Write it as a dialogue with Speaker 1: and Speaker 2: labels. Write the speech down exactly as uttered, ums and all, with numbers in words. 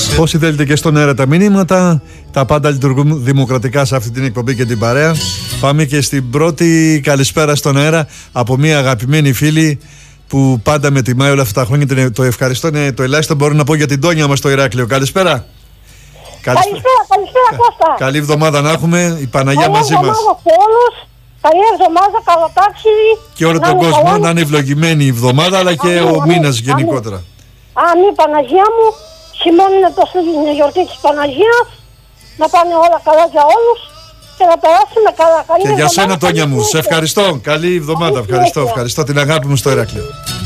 Speaker 1: Όσοι θέλετε και στον αέρα τα μηνύματα, τα πάντα λειτουργούν δημοκρατικά σε αυτή την εκπομπή και την παρέα. Πάμε και στην πρώτη καλησπέρα στον αέρα από μια αγαπημένη φίλη που πάντα με τιμάει όλα αυτά τα χρόνια. Το ευχαριστώ, είναι το ελάχιστο μπορώ να πω για την Τόνια μας στο Ηράκλειο. Καλησπέρα.
Speaker 2: Καλησπέρα, καλησπέρα Κώστα.
Speaker 1: Καλή εβδομάδα να έχουμε, η Παναγιά
Speaker 2: καλή
Speaker 1: μαζί μας.
Speaker 2: Καλή εβδομάδα σε όλους. Καλή εβδομάδα, καλό ταξίδι.
Speaker 1: Και όλο τον κόσμο καλά. Να είναι ευλογημένη η εβδομάδα, αλλά και αμήν, ο μήνας γενικότερα.
Speaker 2: Αμήν, Παναγία μου. Σημαίνει είναι το η γιορτή της Παναγίας. Να πάνε όλα καλά για όλους και να περάσουμε καλά. Καλή
Speaker 1: και
Speaker 2: εβδομάδα,
Speaker 1: για σένα, Τόνια μου. Σε ευχαριστώ. Καλή εβδομάδα.
Speaker 2: Καλή
Speaker 1: ευχαριστώ, ευχαριστώ την αγάπη μου στο Ηράκλειο.